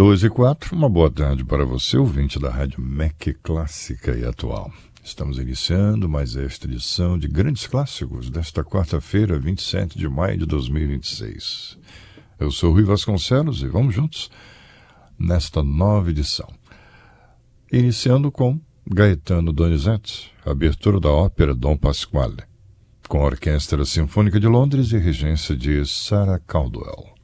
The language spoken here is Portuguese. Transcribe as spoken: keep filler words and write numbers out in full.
dois e quatro, uma boa tarde para você, ouvinte da Rádio M E C Clássica e Atual. Estamos iniciando mais esta edição de Grandes Clássicos desta quarta-feira, vinte e sete de maio de dois mil e vinte e seis. Eu sou Rui Vasconcelos e vamos juntos nesta nova edição. Iniciando com Gaetano Donizetti, abertura da ópera Dom Pasquale, com a Orquestra Sinfônica de Londres e regência de Sarah Caldwell.